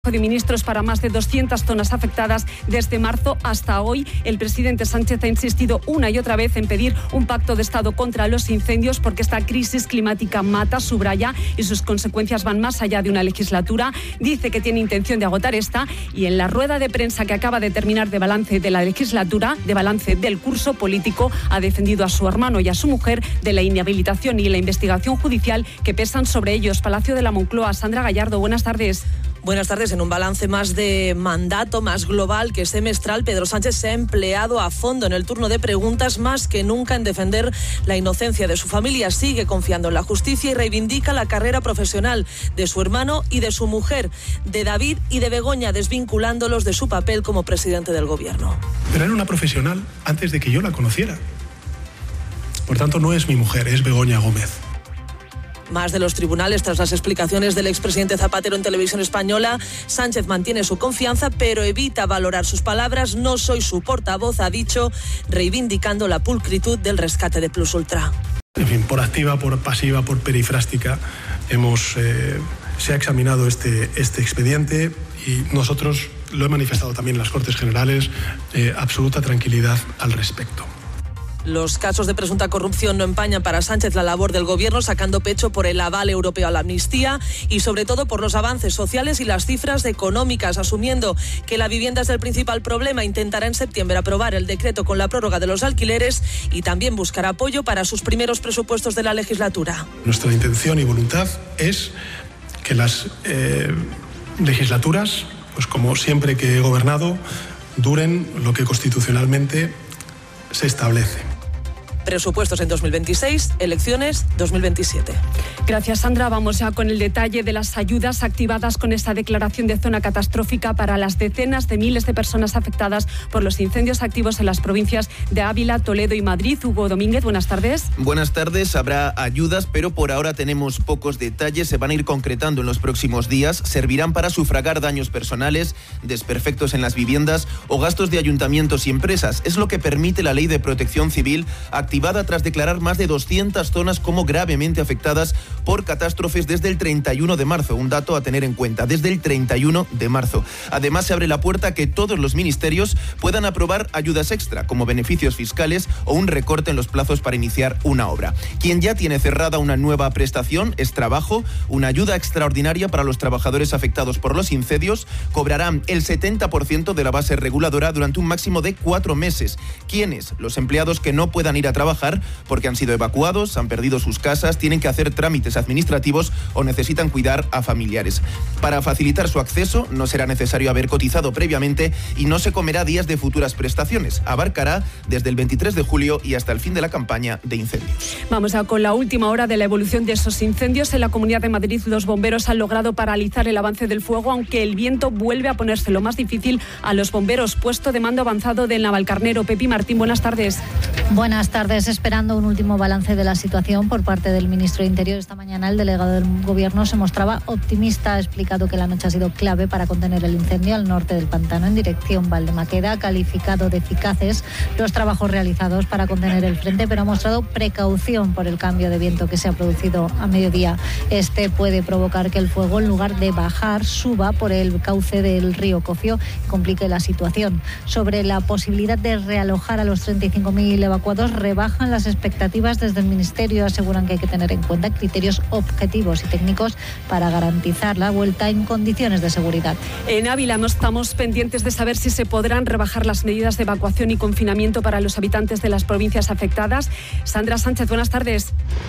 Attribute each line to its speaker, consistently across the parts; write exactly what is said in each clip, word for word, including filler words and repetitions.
Speaker 1: de Ministros para más de doscientas zonas afectadas desde marzo hasta hoy. El presidente Sánchez ha insistido una y otra vez en pedir un pacto de Estado contra los incendios porque esta crisis climática mata, subraya, y sus consecuencias van más allá de una legislatura. Dice que tiene intención de agotar esta y en la rueda de prensa que acaba de terminar de balance de la legislatura, de balance del curso político, ha defendido a su hermano y a su mujer de la inhabilitación y la investigación judicial que pesan sobre ellos. Palacio de la Moncloa. Sandra Gallardo, buenas tardes.
Speaker 2: Buenas tardes. En un balance más de mandato, más global que semestral, Pedro Sánchez se ha empleado a fondo en el turno de preguntas más que nunca en defender la inocencia de su familia. Sigue confiando en la justicia y reivindica la carrera profesional de su hermano y de su mujer, de David y de Begoña, desvinculándolos de su papel como presidente del gobierno.
Speaker 3: Pero era una profesional antes de que yo la conociera. Por tanto, no es mi mujer, es Begoña Gómez.
Speaker 2: Más de los tribunales tras las explicaciones del expresidente Zapatero en Televisión Española. Sánchez mantiene su confianza, pero evita valorar sus palabras. No soy su portavoz, ha dicho, reivindicando la pulcritud del rescate de Plus Ultra.
Speaker 3: En fin, por activa, por pasiva, por perifrástica, hemos, eh, se ha examinado este, este expediente y nosotros lo he manifestado también en las Cortes Generales, eh, absoluta tranquilidad al respecto.
Speaker 2: Los casos de presunta corrupción no empañan para Sánchez la labor del gobierno, sacando pecho por el aval europeo a la amnistía y sobre todo por los avances sociales y las cifras económicas, asumiendo que la vivienda es el principal problema. Intentará en septiembre aprobar el decreto con la prórroga de los alquileres y también buscará apoyo para sus primeros presupuestos de la legislatura.
Speaker 3: Nuestra intención y voluntad es que las eh, legislaturas, pues como siempre que he gobernado, duren lo que constitucionalmente se establece.
Speaker 2: Presupuestos en dos mil veintiséis, elecciones dos mil veintisiete.
Speaker 1: Gracias, Sandra. Vamos ya con el detalle de las ayudas activadas con esta declaración de zona catastrófica para las decenas de miles de personas afectadas por los incendios activos en las provincias de Ávila, Toledo y Madrid. Hugo Domínguez, buenas tardes.
Speaker 4: Buenas tardes. Habrá ayudas, pero por ahora tenemos pocos detalles. Se van a ir concretando en los próximos días. Servirán para sufragar daños personales, desperfectos en las viviendas o gastos de ayuntamientos y empresas. Es lo que permite la Ley de Protección Civil, activada tras declarar más de doscientas zonas como gravemente afectadas por catástrofes desde el treinta y uno de marzo, un dato a tener en cuenta, desde el treinta y uno de marzo. Además, se abre la puerta a que todos los ministerios puedan aprobar ayudas extra, como beneficios fiscales o un recorte en los plazos para iniciar una obra. Quien ya tiene cerrada una nueva prestación es Trabajo, una ayuda extraordinaria para los trabajadores afectados por los incendios. Cobrarán el setenta por ciento de la base reguladora durante un máximo de cuatro meses. ¿Quiénes? Los empleados que no puedan ir a trabajar porque han sido evacuados, han perdido sus casas, tienen que hacer trámites administrativos o necesitan cuidar a familiares. Para facilitar su acceso no será necesario haber cotizado previamente y no se comerá días de futuras prestaciones. Abarcará desde el veintitrés de julio y hasta el fin de la campaña de incendios.
Speaker 1: Vamos a con la última hora de la evolución de esos incendios. En la Comunidad de Madrid los bomberos han logrado paralizar el avance del fuego, aunque el viento vuelve a ponerse lo más difícil a los bomberos. Puesto de mando avanzado del Navalcarnero. Pepi Martín, buenas tardes.
Speaker 5: Buenas tardes. Esperando un último balance de la situación por parte del ministro de Interior. Esta mañana el delegado del Gobierno se mostraba optimista. Ha explicado que la noche ha sido clave para contener el incendio al norte del pantano en dirección Valdemaqueda. Ha calificado de eficaces los trabajos realizados para contener el frente, pero ha mostrado precaución por el cambio de viento que se ha producido a mediodía. Este puede provocar que el fuego, en lugar de bajar, suba por el cauce del río Cofio y complique la situación. Sobre la posibilidad de realojar a los treinta y cinco mil evacuados, rebajan las expectativas desde el Ministerio. Aseguran que hay que tener en cuenta criterios objetivos y técnicos para garantizar la vuelta en condiciones de seguridad.
Speaker 1: En Ávila no estamos pendientes de saber si se podrán rebajar las medidas de evacuación y confinamiento para los habitantes de las provincias afectadas. Sandra Sánchez, buenas tardes.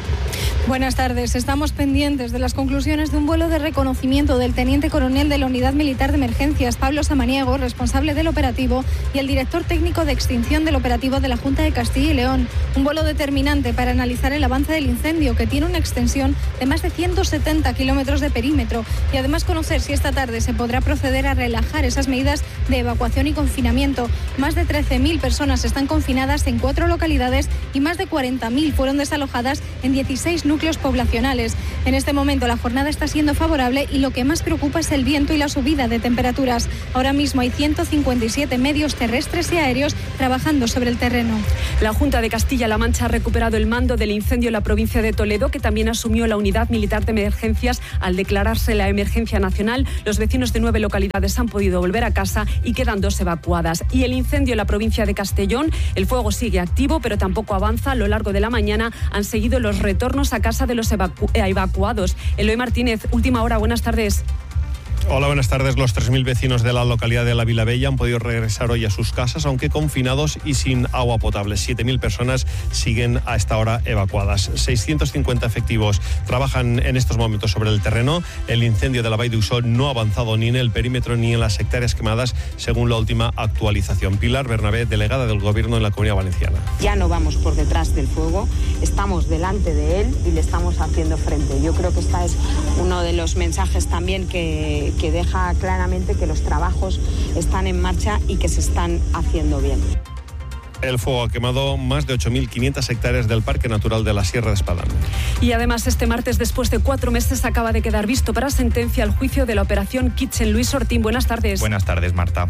Speaker 6: Buenas tardes. Estamos pendientes de las conclusiones de un vuelo de reconocimiento del teniente coronel de la Unidad Militar de Emergencias, Pablo Samaniego, responsable del operativo, y el director técnico de extinción del operativo de la Junta de Castilla y León. Un vuelo determinante para analizar el avance del incendio, que tiene una extensión de más de ciento setenta kilómetros de perímetro, y además conocer si esta tarde se podrá proceder a relajar esas medidas de evacuación y confinamiento. Más de trece mil personas están confinadas en cuatro localidades y más de cuarenta mil fueron desalojadas en dieciséis núcleos poblacionales. En este momento la jornada está siendo favorable y lo que más preocupa es el viento y la subida de temperaturas. Ahora mismo hay ciento cincuenta y siete medios terrestres y aéreos trabajando sobre el terreno.
Speaker 1: La Junta de Castilla-La Mancha ha recuperado el mando del incendio en la provincia de Toledo, que también asumió la Unidad Militar de Emergencias al declararse la emergencia nacional. Los vecinos de nueve localidades han podido volver a casa y quedan dos evacuadas. Y el incendio en la provincia de Castellón, el fuego sigue activo, pero tampoco avanza. A lo largo de la mañana han seguido los retornos a casa de los evacu- evacuados. Eloy Martínez, última hora, buenas tardes.
Speaker 7: Hola, buenas tardes. Los tres mil vecinos de la localidad de La Vilavella han podido regresar hoy a sus casas, aunque confinados y sin agua potable. siete mil personas siguen a esta hora evacuadas. seiscientos cincuenta efectivos trabajan en estos momentos sobre el terreno. El incendio de la Vall d'Uixó no ha avanzado ni en el perímetro ni en las hectáreas quemadas, según la última actualización. Pilar Bernabé, delegada del Gobierno en la Comunidad Valenciana.
Speaker 8: Ya no vamos por detrás del fuego, estamos delante de él y le estamos haciendo frente. Yo creo que este es uno de los mensajes también que que deja claramente que los trabajos están en marcha y que se están haciendo bien.
Speaker 7: El fuego ha quemado más de ocho mil quinientas hectáreas del Parque Natural de la Sierra de Espadán.
Speaker 1: Y además, este martes, después de cuatro meses, acaba de quedar visto para sentencia el juicio de la operación Kitchen. Luis Ortín, buenas tardes.
Speaker 9: Buenas tardes, Marta.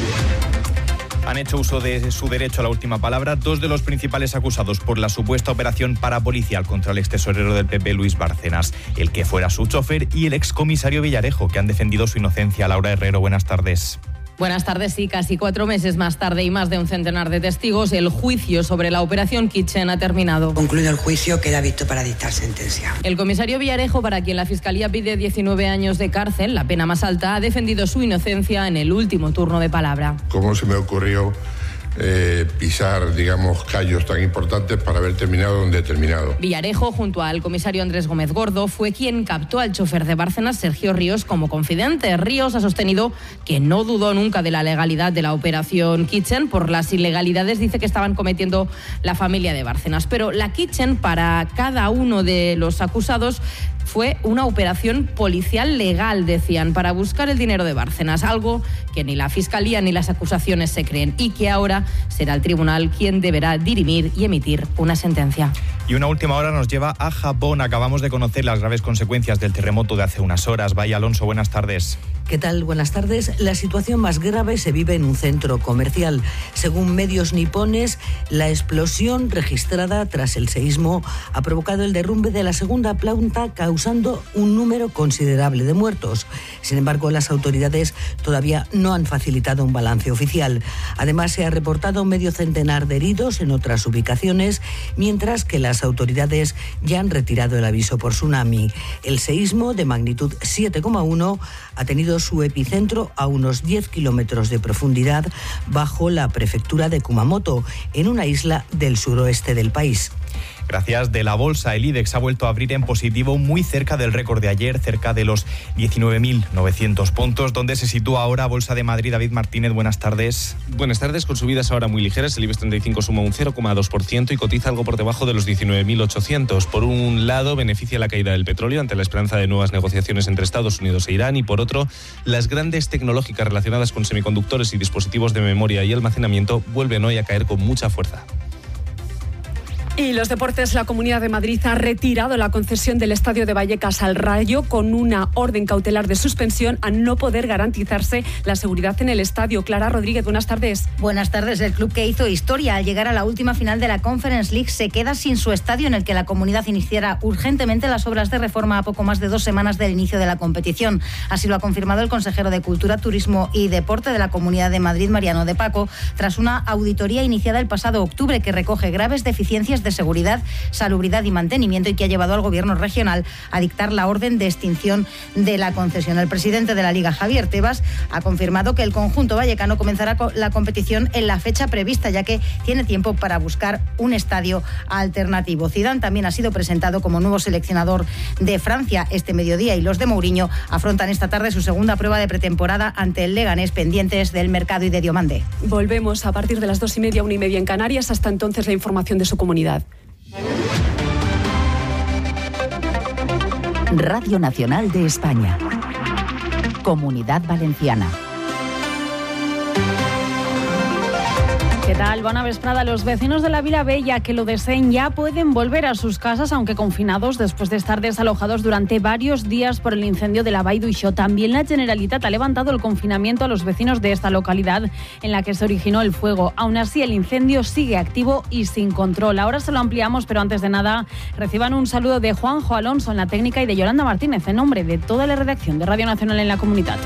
Speaker 9: Han hecho uso de su derecho a la última palabra dos de los principales acusados por la supuesta operación parapolicial contra el extesorero del P P, Luis Bárcenas, el que fuera su chofer, y el excomisario Villarejo, que han defendido su inocencia. Laura Herrero, buenas tardes.
Speaker 10: Buenas tardes. Sí, casi cuatro meses más tarde y más de un centenar de testigos, el juicio sobre la operación Kitchen ha terminado.
Speaker 11: Concluido el juicio, queda visto para dictar sentencia.
Speaker 10: El comisario Villarejo, para quien la Fiscalía pide diecinueve años de cárcel, la pena más alta, ha defendido su inocencia en el último turno de palabra.
Speaker 12: ¿Cómo se me ocurrió eh, pisar, digamos, callos tan importantes para haber terminado donde he terminado?
Speaker 10: Villarejo, junto al comisario Andrés Gómez Gordo, fue quien captó al chofer de Bárcenas, Sergio Ríos, como confidente. Ríos ha sostenido que no dudó nunca de la legalidad de la operación Kitchen. Por las ilegalidades dice que estaban cometiendo la familia de Bárcenas. Pero la Kitchen, para cada uno de los acusados, fue una operación policial legal, decían, para buscar el dinero de Bárcenas, algo que ni la Fiscalía ni las acusaciones se creen y que ahora será el tribunal quien deberá dirimir y emitir una sentencia.
Speaker 9: Y una última hora nos lleva a Japón. Acabamos de conocer las graves consecuencias del terremoto de hace unas horas. Vaya, Alonso, buenas tardes.
Speaker 13: ¿Qué tal? Buenas tardes. La situación más grave se vive en un centro comercial. Según medios nipones, la explosión registrada tras el seísmo ha provocado el derrumbe de la segunda planta, causando un número considerable de muertos. Sin embargo, las autoridades todavía no han facilitado un balance oficial. Además, se ha reportado medio centenar de heridos en otras ubicaciones, mientras que las autoridades ya han retirado el aviso por tsunami. El seísmo, de magnitud siete coma uno, ha tenido su epicentro a unos diez kilómetros de profundidad bajo la prefectura de Kumamoto, en una isla del suroeste del país.
Speaker 9: Gracias. De la bolsa, el IBEX ha vuelto a abrir en positivo, muy cerca del récord de ayer, cerca de los diecinueve mil novecientos puntos, donde se sitúa ahora Bolsa de Madrid. David Martínez, buenas tardes.
Speaker 14: Buenas tardes. Con subidas ahora muy ligeras, el IBEX treinta y cinco suma un cero coma dos por ciento y cotiza algo por debajo de los diecinueve mil ochocientos. Por un lado, beneficia la caída del petróleo ante la esperanza de nuevas negociaciones entre Estados Unidos e Irán, y por otro, las grandes tecnológicas relacionadas con semiconductores y dispositivos de memoria y almacenamiento vuelven hoy a caer con mucha fuerza.
Speaker 1: Y los deportes, la Comunidad de Madrid ha retirado la concesión del Estadio de Vallecas al Rayo con una orden cautelar de suspensión a no poder garantizarse la seguridad en el estadio. Clara Rodríguez, buenas tardes.
Speaker 15: Buenas tardes. El club que hizo historia al llegar a la última final de la Conference League se queda sin su estadio, en el que la comunidad iniciara urgentemente las obras de reforma a poco más de dos semanas del inicio de la competición. Así lo ha confirmado el consejero de Cultura, Turismo y Deporte de la Comunidad de Madrid, Mariano de Paco, tras una auditoría iniciada el pasado octubre que recoge graves deficiencias de de seguridad, salubridad y mantenimiento, y que ha llevado al gobierno regional a dictar la orden de extinción de la concesión. El presidente de la Liga, Javier Tebas, ha confirmado que el conjunto vallecano comenzará la competición en la fecha prevista, ya que tiene tiempo para buscar un estadio alternativo. Zidane también ha sido presentado como nuevo seleccionador de Francia este mediodía, y los de Mourinho afrontan esta tarde su segunda prueba de pretemporada ante el Leganés, pendientes del mercado y de Diomande.
Speaker 1: Volvemos a partir de las dos y media, una y media en Canarias. Hasta entonces, la información de su comunidad.
Speaker 16: Radio Nacional de España. Comunidad Valenciana.
Speaker 1: ¿Qué tal? Bona vesprada. Los vecinos de la Vila Bella que lo deseen ya pueden volver a sus casas, aunque confinados, después de estar desalojados durante varios días por el incendio de la Vall d'Uixó. También la Generalitat ha levantado el confinamiento a los vecinos de esta localidad en la que se originó el fuego. Aún así, el incendio sigue activo y sin control. Ahora se lo ampliamos, pero antes de nada, reciban un saludo de Juanjo Alonso en la técnica y de Yolanda Martínez en nombre de toda la redacción de Radio Nacional en la Comunidad.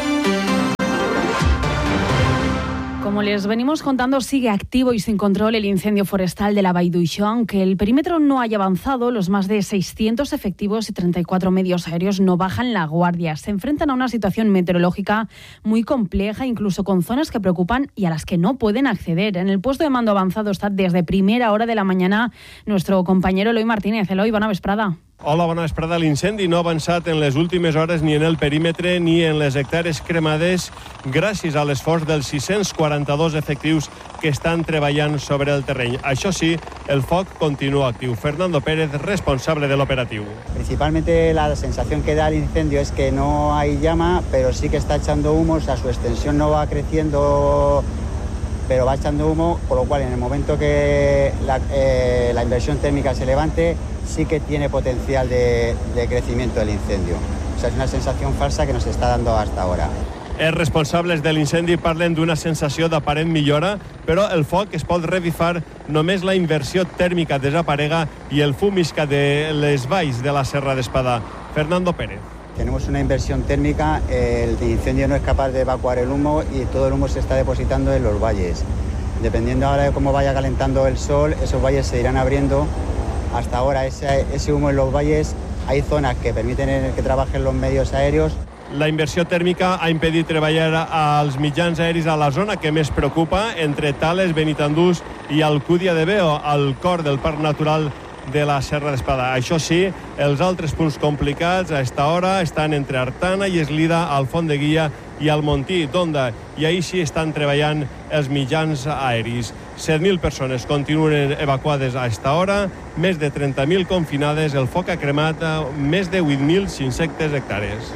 Speaker 1: Como les venimos contando, sigue activo y sin control el incendio forestal de la Vall d'Uixó. Aunque el perímetro no haya avanzado, los más de seiscientos efectivos y treinta y cuatro medios aéreos no bajan la guardia. Se enfrentan a una situación meteorológica muy compleja, incluso con zonas que preocupan y a las que no pueden acceder. En el puesto de mando avanzado está desde primera hora de la mañana nuestro compañero Eloi Martínez. Eloi, bona vesprada.
Speaker 7: Hola, bona vesprada. L'incendi no ha avançat en les últimes hores ni en el perímetre ni en les hectàrees cremades gràcies a l'esforç dels sis-cents quaranta-dos efectius que estan treballant sobre el terreny. Això sí, el foc continua actiu. Fernando Pérez, responsable del operativo.
Speaker 17: Principalmente la sensación que da el incendio es que no hay llama, pero sí que está echando humo, o sea, su extensión no va creciendo, pero va echando humo, por lo cual en el momento que la, eh, la inversión térmica se levante, sí que tiene potencial de, de crecimiento del incendio. O sea, es una sensación falsa que nos está dando hasta ahora.
Speaker 7: Els responsables de l'incendi parlen d'una sensació d'aparent millora, però el foc es pot revifar només la inversió tèrmica desaparega i el fum isca de les valls de la Serra d'Espadà. Fernando Pérez.
Speaker 17: Tenemos una inversión térmica, el incendio no es capaz de evacuar el humo y todo el humo se está depositando en los valles. Dependiendo ahora de cómo vaya calentando el sol, esos valles se irán abriendo. Hasta ahora ese, ese humo en los valles, hay zonas que permiten que trabajen los medios aéreos.
Speaker 7: La inversió tèrmica ha impedit treballar als mitjans aeris a la zona que més preocupa, entre Tales, Benitandús i Alcúdia de Veo, al cor del Parc Natural de la Serra d'Espadà. Això sí, els altres punts complicats a esta hora estan entre Artana i Eslida, al Font de Guia i al Montí d'Onda, i ahir sí estan treballant els mitjans aeris. set mil persones continuen evacuades a esta hora, més de trenta mil confinades, el foc ha cremat més de vuit mil cinc-centes hectàrees.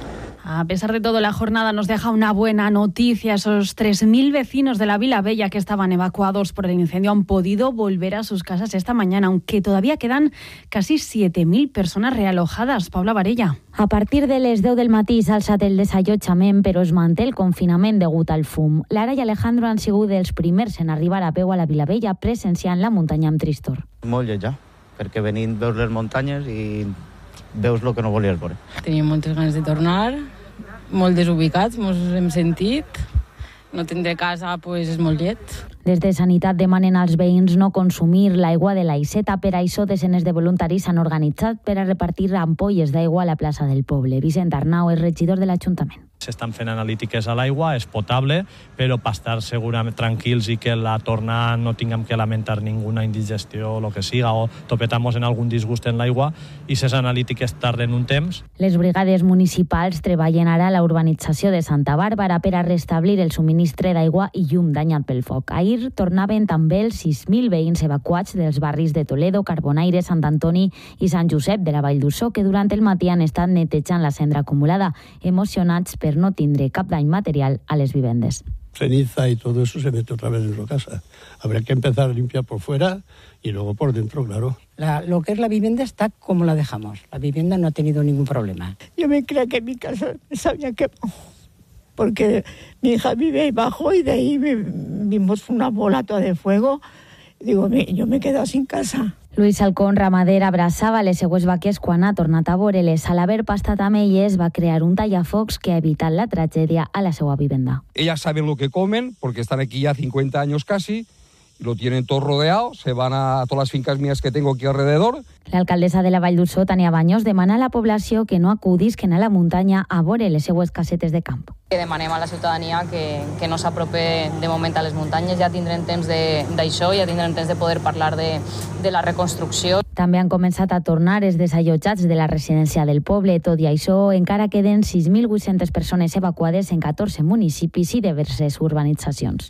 Speaker 1: A pesar de todo, la jornada nos deja una buena noticia. Esos tres mil vecinos de la Vila Bella que estaban evacuados por el incendio han podido volver a sus casas esta mañana, aunque todavía quedan casi siete mil personas realojadas. Paula Varella.
Speaker 18: A partir de les deu del matí s'ha alçat el desallotjament, però es manté el confinament degut al fum. Lara i Alejandro han sigut els primers en arribar a peu a la Vila Bella, presenciant la muntanya amb tristor.
Speaker 19: Molt lleig, ja, perquè venint veus les muntanyes i veus el que no volies veure.
Speaker 20: Teníem moltes ganes de tornar, molt desubicats, ens hem sentit. No tindre casa pues, és molt lleig.
Speaker 18: Des de Sanitat demanen als veïns no consumir l'aigua de l'Aixeta. Per això, desenes de voluntaris s'han organitzat per a repartir ampolles d'aigua a la plaça del poble. Vicent Arnau és regidor de l'Ajuntament.
Speaker 21: S'estan fent analítiques a l'aigua, és potable, però per estar segurament tranquils i que la torna no tinguem que lamentar ninguna indigestió o el que siga, o topetamos en algun disgust en l'aigua, i ces analítiques tarden un temps.
Speaker 18: Les brigades municipals treballen ara a la urbanització de Santa Bàrbara per a restablir el subministre d'aigua i llum danyat pel foc. Ahir tornaven també els sis mil veïns evacuats dels barris de Toledo, Carbonaire, Sant Antoni i Sant Josep de la Vall d'Uixó, que durant el matí han estat netejant la cendra acumulada, emocionats per no tindre cap dany material a les vivendes.
Speaker 22: Ceniza y todo eso se mete otra vez en su casa. Habrá que empezar a limpiar por fuera y luego por dentro, claro.
Speaker 23: La, lo que es la vivienda está como la dejamos. La vivienda no ha tenido ningún problema.
Speaker 24: Yo me creía que mi casa se había quemado, porque mi hija vive ahí abajo y de ahí vimos una bola toda de fuego. Digo, yo me he quedado sin casa.
Speaker 18: Luis Alcón, ramader, abraçava les seues vaques quan ha tornat a veure-les. A l'haver pastat amb elles, va crear un tallafocs que ha evitat la tragèdia a la seva vivenda.
Speaker 25: Ellas saben lo que comen, porque están aquí ya cincuenta años casi, y lo tienen todo rodeado, se van a todas las fincas mías que tengo aquí alrededor.
Speaker 18: L'alcaldessa de la Vall d'Uixó, Tania Baños, demana a la població que no acudisquen a la muntanya a veure les seues casetes de camp.
Speaker 26: Demanem a la ciutadania que, que no s'aprope de moment a les muntanyes. Ja tindrem temps d'això, ja tindrem temps de poder parlar de, de la reconstrucció.
Speaker 18: També han començat a tornar els desallotjats de la residència del poble. Tot i això, encara queden sis mil vuit-centes persones evacuades en catorze municipis i diverses urbanitzacions.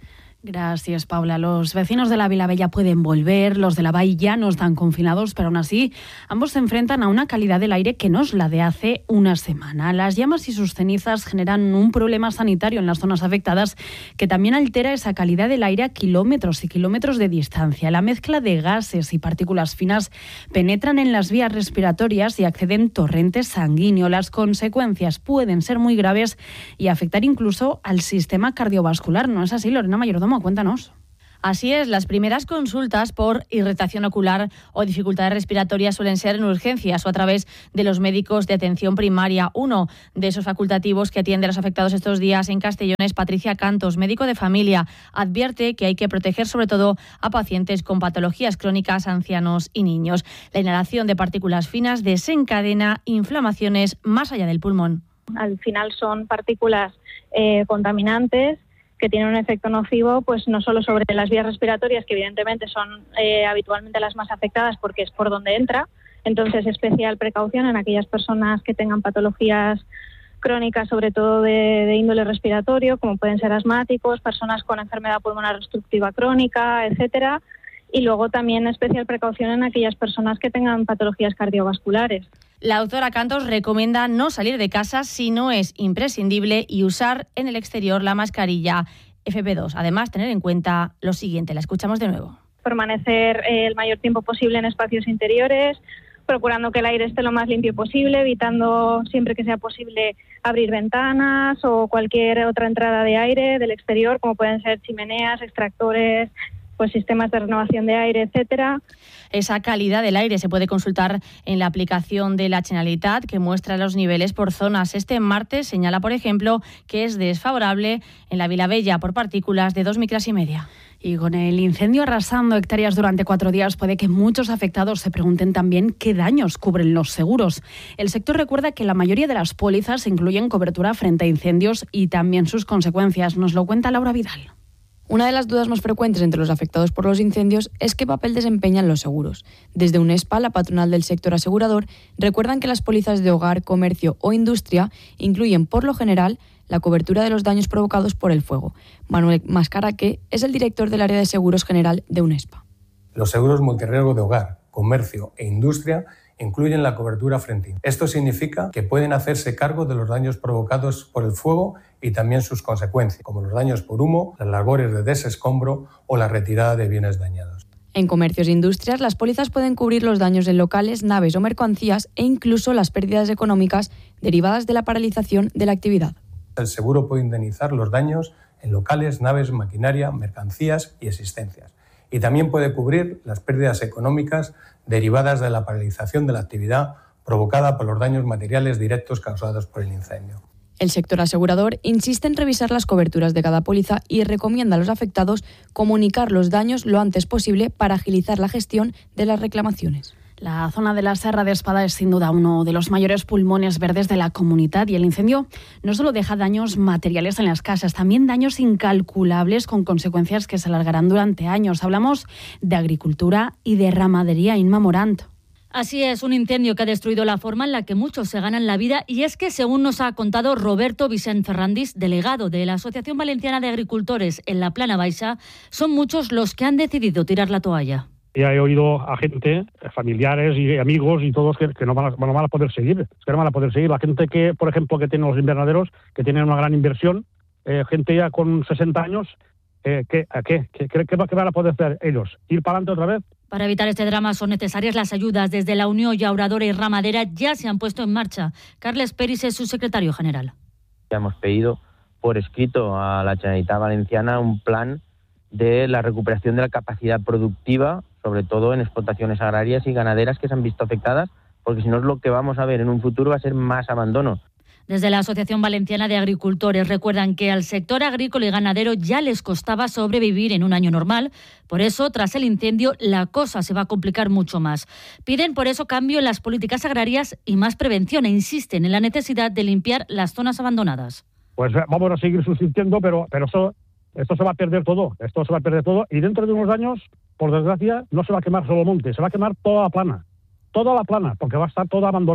Speaker 1: Gracias, Paula. Los vecinos de la Vilavella pueden volver, los de la Vall ya no están confinados, pero aún así ambos se enfrentan a una calidad del aire que no es la de hace una semana. Las llamas y sus cenizas generan un problema sanitario en las zonas afectadas que también altera esa calidad del aire a kilómetros y kilómetros de distancia. La mezcla de gases y partículas finas penetran en las vías respiratorias y acceden torrentes sanguíneos. Las consecuencias pueden ser muy graves y afectar incluso al sistema cardiovascular. ¿No es así, Lorena Mayordomo? Cuéntanos.
Speaker 2: Así es, las primeras consultas por irritación ocular o dificultades respiratorias suelen ser en urgencias o a través de los médicos de atención primaria. Uno de esos facultativos que atiende a los afectados estos días en Castellón es Patricia Cantos, médico de familia. Advierte que hay que proteger sobre todo a pacientes con patologías crónicas, ancianos y niños. La inhalación de partículas finas desencadena inflamaciones más allá del pulmón.
Speaker 3: Al final son partículas eh, contaminantes que tienen un efecto nocivo, pues no solo sobre las vías respiratorias, que evidentemente son eh, habitualmente las más afectadas porque es por donde entra. Entonces, especial precaución en aquellas personas que tengan patologías crónicas, sobre todo de, de índole respiratorio, como pueden ser asmáticos, personas con enfermedad pulmonar obstructiva crónica, etcétera. Y luego también especial precaución en aquellas personas que tengan patologías cardiovasculares.
Speaker 2: La doctora Cantos recomienda no salir de casa si no es imprescindible y usar en el exterior la mascarilla F P dos. Además, tener en cuenta lo siguiente, la escuchamos de nuevo.
Speaker 3: Permanecer el mayor tiempo posible en espacios interiores, procurando que el aire esté lo más limpio posible, evitando siempre que sea posible abrir ventanas o cualquier otra entrada de aire del exterior, como pueden ser chimeneas, extractores, pues sistemas de renovación de aire, etcétera.
Speaker 2: Esa calidad del aire se puede consultar en la aplicación de la Generalitat, que muestra los niveles por zonas. Este martes señala, por ejemplo, que es desfavorable en la Vilavella por partículas de dos micras y media. Y con el incendio arrasando hectáreas durante cuatro días, puede que muchos afectados se pregunten también qué daños cubren los seguros. El sector recuerda que la mayoría de las pólizas incluyen cobertura frente a incendios y también sus consecuencias. Nos lo cuenta Laura Vidal.
Speaker 4: Una de las dudas más frecuentes entre los afectados por los incendios es qué papel desempeñan los seguros. Desde UNESPA, la patronal del sector asegurador, recuerdan que las pólizas de hogar, comercio o industria incluyen, por lo general, la cobertura de los daños provocados por el fuego. Manuel Mascaraque es el director del área de seguros general de UNESPA.
Speaker 5: Los seguros multirriesgo de hogar, comercio e industria incluyen la cobertura frente a incendios. Esto significa que pueden hacerse cargo de los daños provocados por el fuego y también sus consecuencias, como los daños por humo, las labores de desescombro o la retirada de bienes dañados.
Speaker 4: En comercios e industrias, las pólizas pueden cubrir los daños en locales, naves o mercancías e incluso las pérdidas económicas derivadas de la paralización de la actividad.
Speaker 5: El seguro puede indemnizar los daños en locales, naves, maquinaria, mercancías y existencias. Y también puede cubrir las pérdidas económicas derivadas de la paralización de la actividad provocada por los daños materiales directos causados por el incendio.
Speaker 4: El sector asegurador insiste en revisar las coberturas de cada póliza y recomienda a los afectados comunicar los daños lo antes posible para agilizar la gestión de las reclamaciones.
Speaker 1: La zona de la Serra de Espada es sin duda uno de los mayores pulmones verdes de la comunidad y el incendio no solo deja daños materiales en las casas, también daños incalculables con consecuencias que se alargarán durante años. Hablamos de agricultura y de ramadería. Inma Morant.
Speaker 6: Así es, un incendio que ha destruido la forma en la que muchos se ganan la vida y es que, según nos ha contado Roberto Vicent Ferrandis, delegado de la Asociación Valenciana de Agricultores en la Plana Baixa, son muchos los que han decidido tirar la toalla.
Speaker 8: Ya he oído a gente, familiares y amigos y todos que, que no, van a, no van a poder seguir, es que no van a poder seguir. La gente que, por ejemplo, que tiene los invernaderos, que tienen una gran inversión, eh, gente ya con sesenta años, eh, ¿qué, a qué? ¿Qué, qué, qué van a poder hacer ellos? ¿Ir para adelante otra vez?
Speaker 6: Para evitar este drama son necesarias las ayudas. Desde la Unión Llauradora y Ramadera ya se han puesto en marcha. Carles Peris es su secretario general.
Speaker 27: Ya hemos pedido por escrito a la Generalitat Valenciana un plan de la recuperación de la capacidad productiva, sobre todo en explotaciones agrarias y ganaderas que se han visto afectadas, porque si no, lo que vamos a ver en un futuro va a ser más abandono.
Speaker 6: Desde la Asociación Valenciana de Agricultores recuerdan que al sector agrícola y ganadero ya les costaba sobrevivir en un año normal. Por eso, tras el incendio, la cosa se va a complicar mucho más. Piden por eso cambio en las políticas agrarias y más prevención e insisten en la necesidad de limpiar las zonas abandonadas.
Speaker 8: Pues vamos a seguir subsistiendo, pero, pero eso, esto se va a perder todo. Esto se va a perder todo y dentro de unos años, por desgracia, no se va a quemar solo monte, se va a quemar toda la plana. Toda la plana, porque va a estar toda abandonada.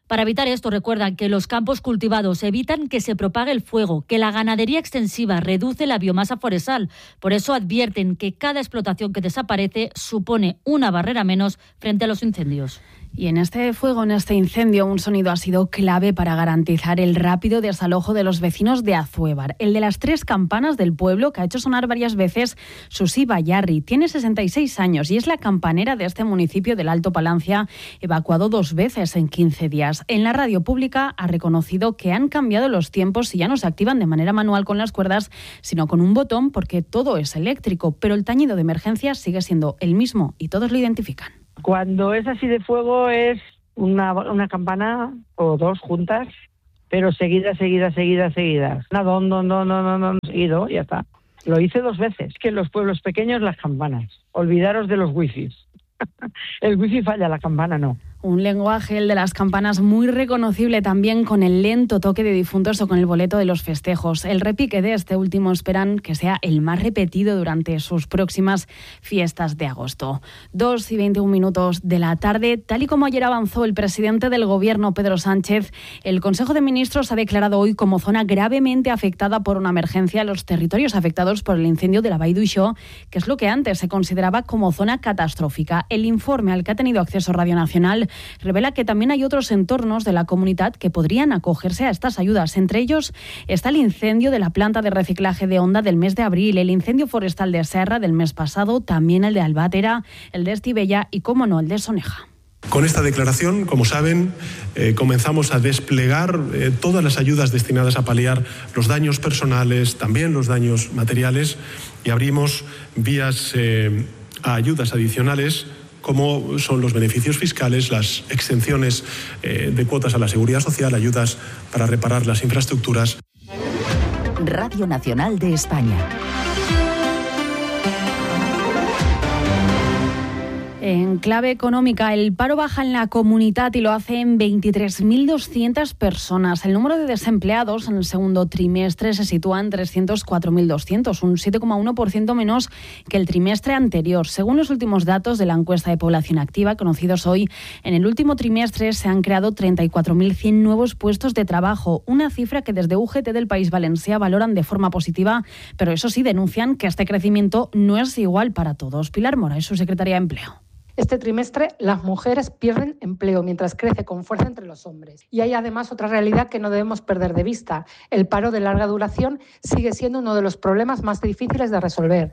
Speaker 6: Para evitar esto, recuerdan que los campos cultivados evitan que se propague el fuego, que la ganadería extensiva reduce la biomasa forestal. Por eso advierten que cada explotación que desaparece supone una barrera menos frente a los incendios.
Speaker 1: Y en este fuego, en este incendio, un sonido ha sido clave para garantizar el rápido desalojo de los vecinos de Azuévar. El de las tres campanas del pueblo, que ha hecho sonar varias veces Susi Bayarri. Tiene sesenta y seis años y es la campanera de este municipio del Alto Palancia, evacuado dos veces en quince días. En la radio pública ha reconocido que han cambiado los tiempos y ya no se activan de manera manual con las cuerdas, sino con un botón, porque todo es eléctrico, pero el tañido de emergencia sigue siendo el mismo y todos lo identifican.
Speaker 9: Cuando es así de fuego es una, una campana o dos juntas, pero seguidas, seguidas, seguidas, seguidas. Una don, don, don, don, don, don, seguido, y ya está. Lo hice dos veces. Que en los pueblos pequeños las campanas. Olvidaros de los wifis. El wifi falla, la campana no.
Speaker 1: Un lenguaje, el de las campanas, muy reconocible también con el lento toque de difuntos o con el boleto de los festejos. El repique de este último esperan que sea el más repetido durante sus próximas fiestas de agosto. Dos y veintiún minutos de la tarde, tal y como ayer avanzó el presidente del Gobierno, Pedro Sánchez, el Consejo de Ministros ha declarado hoy como zona gravemente afectada por una emergencia los territorios afectados por el incendio de la Vall d'Uixó, que es lo que antes se consideraba como zona catastrófica. El informe al que ha tenido acceso Radio Nacional revela que también hay otros entornos de la comunidad que podrían acogerse a estas ayudas. Entre ellos está el incendio de la planta de reciclaje de Onda del mes de abril, el incendio forestal de Serra del mes pasado, también el de Albatera, el de Estivella y, cómo no, el de Soneja.
Speaker 10: Con esta declaración, como saben, eh, comenzamos a desplegar eh, todas las ayudas destinadas a paliar los daños personales, también los daños materiales, y abrimos vías eh, a ayudas adicionales, como son los beneficios fiscales, las exenciones eh, de cuotas a la seguridad social, ayudas para reparar las infraestructuras.
Speaker 16: Radio Nacional de España.
Speaker 1: En clave económica, el paro baja en la comunidad y lo hace en veintitrés mil doscientas personas. El número de desempleados en el segundo trimestre se sitúa en trescientos cuatro mil doscientos, un siete coma uno por ciento menos que el trimestre anterior. Según los últimos datos de la encuesta de población activa, conocidos hoy, en el último trimestre se han creado treinta y cuatro mil cien nuevos puestos de trabajo, una cifra que desde U G T del País Valencià valoran de forma positiva, pero eso sí, denuncian que este crecimiento no es igual para todos. Pilar Mora es su secretaria de Empleo.
Speaker 11: Este trimestre las mujeres pierden empleo mientras crece con fuerza entre los hombres. Y hay además otra realidad que no debemos perder de vista. El paro de larga duración sigue siendo uno de los problemas más difíciles de resolver.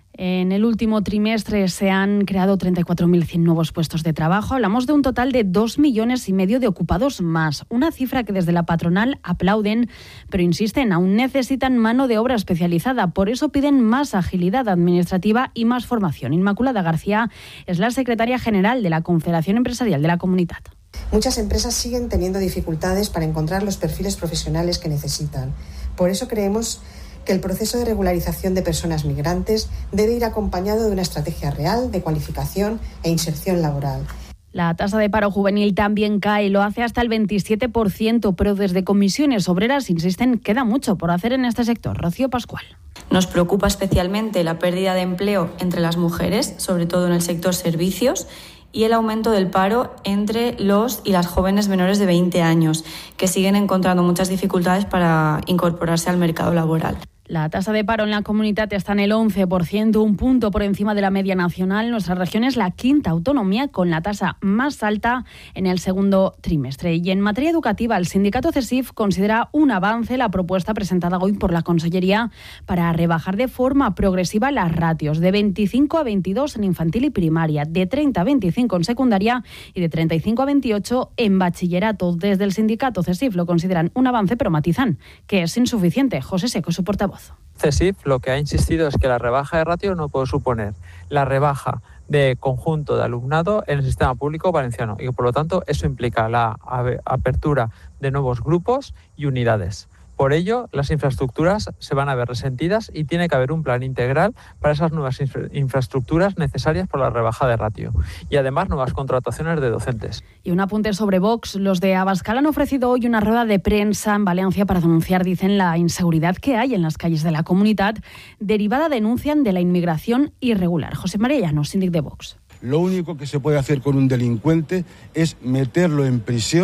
Speaker 1: En el último trimestre se han creado treinta y cuatro mil cien nuevos puestos de trabajo. Hablamos de un total de dos millones y medio de ocupados más. Una cifra que desde la patronal aplauden, pero insisten, aún necesitan mano de obra especializada. Por eso piden más agilidad administrativa y más formación. Inmaculada García es la secretaria general de la Confederación Empresarial de la Comunidad.
Speaker 12: Muchas empresas siguen teniendo dificultades para encontrar los perfiles profesionales que necesitan. Por eso creemos que el proceso de regularización de personas migrantes debe ir acompañado de una estrategia real de cualificación e inserción laboral.
Speaker 1: La tasa de paro juvenil también cae, lo hace hasta el veintisiete por ciento, pero desde comisiones obreras insisten que queda mucho por hacer en este sector. Rocío Pascual.
Speaker 13: Nos preocupa especialmente la pérdida de empleo entre las mujeres, sobre todo en el sector servicios, y el aumento del paro entre los y las jóvenes menores de veinte años, que siguen encontrando muchas dificultades para incorporarse al mercado laboral.
Speaker 1: La tasa de paro en la comunidad está en el once por ciento, un punto por encima de la media nacional. Nuestra región es la quinta autonomía con la tasa más alta en el segundo trimestre. Y en materia educativa, el sindicato CESIF considera un avance la propuesta presentada hoy por la Consellería para rebajar de forma progresiva las ratios de veinticinco a veintidós en infantil y primaria, de treinta a veinticinco en secundaria y de treinta y cinco a veintiocho en bachillerato. Desde el sindicato CESIF lo consideran un avance, pero matizan que es insuficiente. José Seco, su portavoz.
Speaker 14: CESIF lo que ha insistido es que la rebaja de ratio no puede suponer la rebaja de conjunto de alumnado en el sistema público valenciano y que por lo tanto eso implica la apertura de nuevos grupos y unidades. Por ello, las infraestructuras se van a ver resentidas y tiene que haber un plan integral para esas nuevas infra- infraestructuras necesarias por la rebaja de ratio y además nuevas contrataciones de docentes.
Speaker 1: Y un apunte sobre Vox. Los de Abascal han ofrecido hoy una rueda de prensa en Valencia para denunciar, dicen, la inseguridad que hay en las calles de la comunidad, derivada, denuncian, de la inmigración irregular. José María Llanos, síndic de Vox.
Speaker 15: Lo único que se puede hacer con un delincuente es meterlo en prisión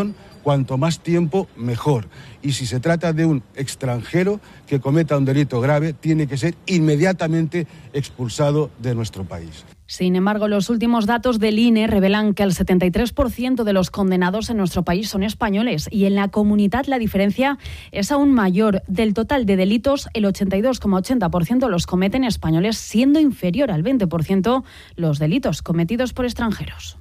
Speaker 7: cuanto más tiempo, mejor. Y si se trata de un extranjero que cometa un delito grave, tiene que ser inmediatamente expulsado de nuestro país.
Speaker 1: Sin embargo, los últimos datos del I N E revelan que el setenta y tres por ciento de los condenados en nuestro país son españoles y en la comunidad la diferencia es aún mayor. Del total de delitos, el ochenta y dos coma ochenta por ciento los cometen españoles, siendo inferior al veinte por ciento los delitos cometidos por extranjeros.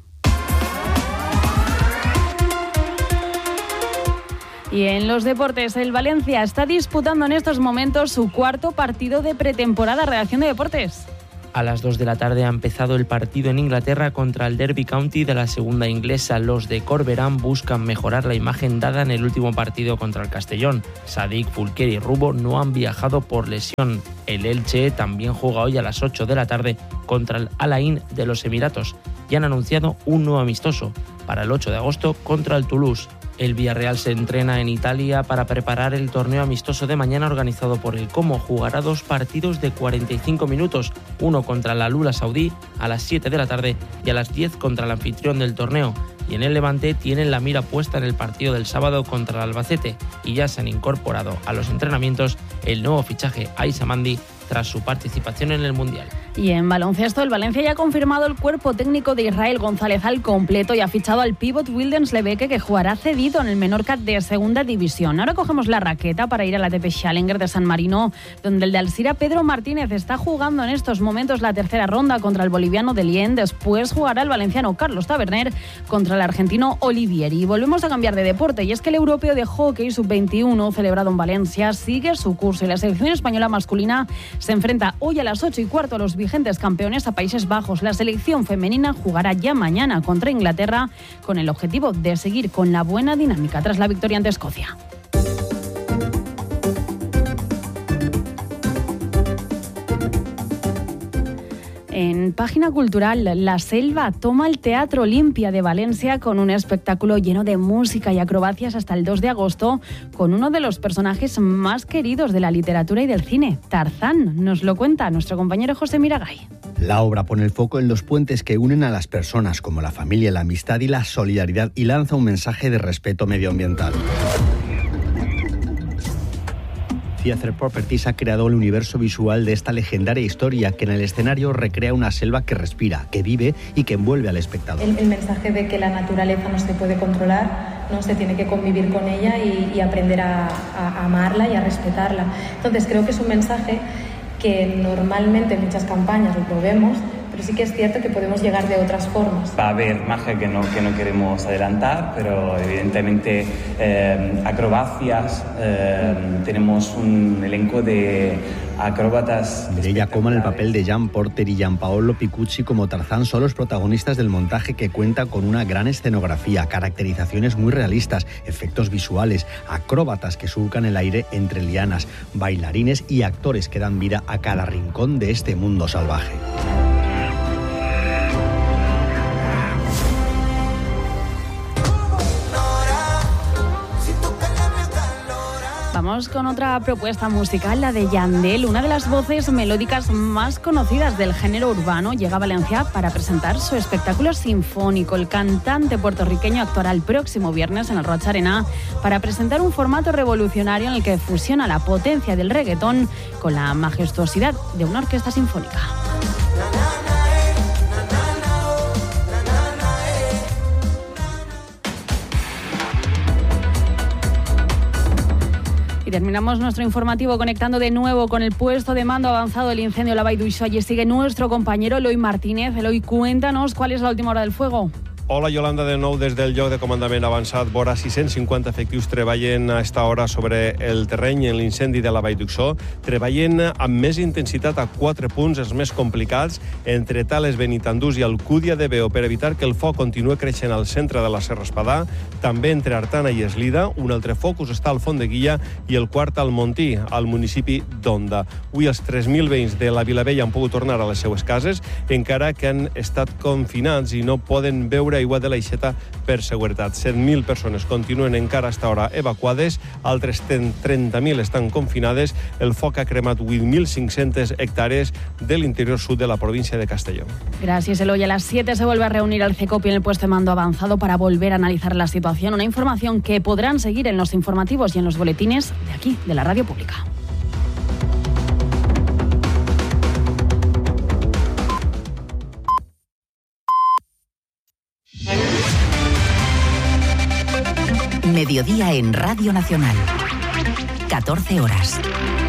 Speaker 1: Y en los deportes, el Valencia está disputando en estos momentos su cuarto partido de pretemporada. Redacción de Deportes.
Speaker 15: A las dos de la tarde ha empezado el partido en Inglaterra contra el Derby County de la segunda inglesa. Los de Corberán buscan mejorar la imagen dada en el último partido contra el Castellón. Sadik, Fulquer y Rubo no han viajado por lesión. El Elche también juega hoy a las ocho de la tarde contra el Al Ain de los Emiratos y han anunciado un nuevo amistoso para el ocho de agosto contra el Toulouse. El Villarreal se entrena en Italia para preparar el torneo amistoso de mañana organizado por el Como. Jugará dos partidos de cuarenta y cinco minutos, uno contra la Lula Saudí a las siete de la tarde y a las diez contra el anfitrión del torneo. Y en el Levante tienen la mira puesta en el partido del sábado contra el Albacete y ya se han incorporado a los entrenamientos el nuevo fichaje Aissa Mandi tras su participación en el Mundial.
Speaker 1: Y en baloncesto, el Valencia ya ha confirmado el cuerpo técnico de Israel González al completo y ha fichado al pívot Wildens Lebeque, que jugará cedido en el Menorca de segunda división. Ahora cogemos la raqueta para ir a la A T P Challenger de San Marino, donde el de Alcira Pedro Martínez está jugando en estos momentos la tercera ronda contra el boliviano de Lien. Después jugará el valenciano Carlos Taberner contra el argentino Olivieri. Y volvemos a cambiar de deporte, y es que el europeo de hockey sub veintiuno celebrado en Valencia sigue su curso y la selección española masculina se enfrenta hoy a las ocho y cuarto a los vigentes campeones a Países Bajos. La selección femenina jugará ya mañana contra Inglaterra con el objetivo de seguir con la buena dinámica tras la victoria ante Escocia. En página cultural, La Selva toma el Teatro Olimpia de Valencia con un espectáculo lleno de música y acrobacias hasta el dos de agosto con uno de los personajes más queridos de la literatura y del cine, Tarzán. Nos lo cuenta nuestro compañero José Miragay.
Speaker 17: La obra pone el foco en los puentes que unen a las personas, como la familia, la amistad y la solidaridad, y lanza un mensaje de respeto medioambiental. Theatre Properties ha creado el universo visual de esta legendaria historia que en el escenario recrea una selva que respira, que vive y que envuelve al espectador.
Speaker 19: El, el mensaje de que la naturaleza no se puede controlar, no se tiene que convivir con ella y, y aprender a, a amarla y a respetarla. Entonces creo que es un mensaje que normalmente en muchas campañas lo vemos, pero sí que es cierto que podemos llegar de otras formas.
Speaker 20: Va a haber magia que no, que no queremos adelantar, pero evidentemente eh, acrobacias, eh, tenemos un elenco de acróbatas.
Speaker 17: Mireia Coma en el papel de Jan Porter y Gianpaolo Picucci como Tarzán son los protagonistas del montaje, que cuenta con una gran escenografía, caracterizaciones muy realistas, efectos visuales, acróbatas que surcan el aire entre lianas, bailarines y actores que dan vida a cada rincón de este mundo salvaje.
Speaker 1: Vamos con otra propuesta musical, la de Yandel, una de las voces melódicas más conocidas del género urbano. Llega a Valencia para presentar su espectáculo sinfónico. El cantante puertorriqueño actuará el próximo viernes en el Roig Arena para presentar un formato revolucionario en el que fusiona la potencia del reggaetón con la majestuosidad de una orquesta sinfónica. Y terminamos nuestro informativo conectando de nuevo con el puesto de mando avanzado del incendio de la Vall d'Uixó. Allí sigue nuestro compañero Eloi Martínez. Eloi, cuéntanos cuál es la última hora del fuego.
Speaker 21: Hola, Yolanda, de nou des del lloc de comandament avançat. Vora sis-cents cinquanta efectius treballen a esta hora sobre el terreny en l'incendi de la Vall d'Uixó. Treballen amb més intensitat a quatre punts, els més complicats, entre Tales, Benitandús i Alcúdia de Veo, per evitar que el foc continue creixent al centre de la Serra Espadà, també entre Artana i Eslida. Un altre focus està al Font-de-Guilla i el quart al Montí, al municipi d'Onda. Avui els tres mil veïns de la Vilavella han pogut tornar a les seues cases, encara que han estat confinats i no poden veure beure aigua de l'aixeta per seguretat. set mil persones continuen encara hasta hora evacuades, altres trenta mil estan confinades. El foc ha cremat vuit mil cinc-centes hectáreas del interior sud de la provincia de Castellón.
Speaker 2: Gracias, Eloy. A las siete se vuelve a reunir el CECOPI en el puesto de mando avanzado para volver a analizar la situación. Una información que podrán seguir en los informativos y en los boletines de aquí, de la Radio Pública.
Speaker 16: Mediodía en Radio Nacional. catorce horas.